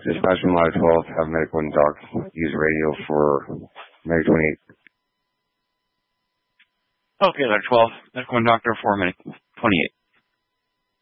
Dispatch from Ladder 12, have medical and doc use radio for May 28th. Okay, Ladder 12, medical and doctor for May 28th.